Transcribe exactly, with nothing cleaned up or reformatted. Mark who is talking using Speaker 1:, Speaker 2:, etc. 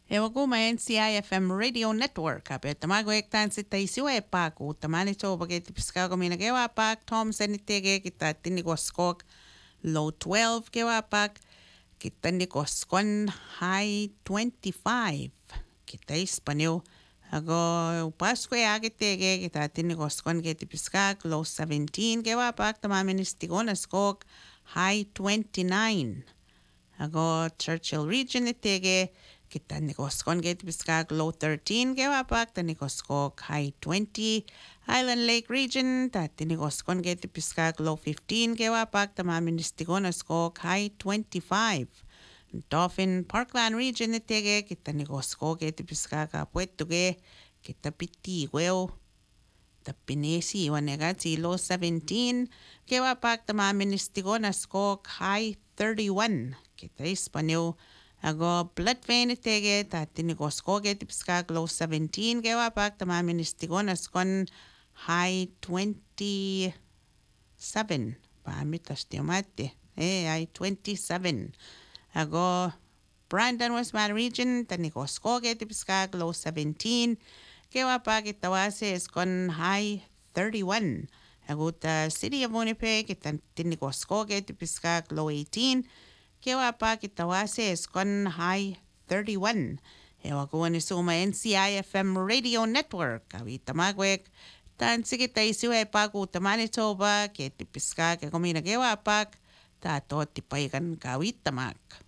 Speaker 1: Ewa kuma N C I F M Radio Network. Ape tamago ektan sita isiwe paku. Tamani to bageti piskago mina gewa pak. Tom senitege kita tinikoskok. Low twelve gewa pak. Kita nikoskon high twenty-five. Kita Espanol. Ago Pascua agitege kita tinikoskon geti piskak. Low seventeen gewa pak. Tamaministigon skok high twenty-nine. Ago Churchill region itege kita nikoskon gate biskak low thirteen gewapak ta nikoskok high twenty. Island Lake region ta tinikoskon gate biskak low fifteen gewapak ta maministigon skok high twenty-five. Dolphin Parkland region itege kita nikoskok gate biskak apuetuge kita piti weo ta pinesi wanegati low seventeen gewapak ta maministigon skok high thirty-one. Kita Espanol. Ago blood vein itege ta tinikoskoge tipskak low seventeen gewapak ta maministigon askon high twenty-seven. Pamitas tiomate. Eh, high twenty-seven. Ago Brandon Westman region tinikoskoge tipskak low seventeen. Gewapak itawase askon high thirty-one. Ago ta city of Winnipeg tinikoskoge tipskak low eighteen. Kewa kitawase eskon high thirty-one. Ewa kuwa ni suma N C I F M Radio Network. Awi tamagwek. Tan sige ta isiwe paku ta Manitoba. Ke tipiska ke komina kewa pak. Ta to tipaikan kawit tamak.